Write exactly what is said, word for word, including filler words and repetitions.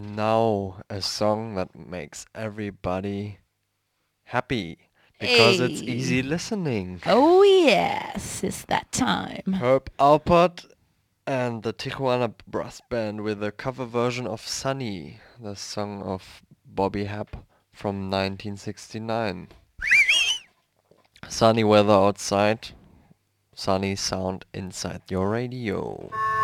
Now, a song that makes everybody happy because it's Hey. easy listening. Oh, yes, it's that time. Herb Alpert and the Tijuana Brass Band with a cover version of Sunny, the song of Bobby Hebb from nineteen sixty-nine. Sunny weather outside, sunny sound inside your radio.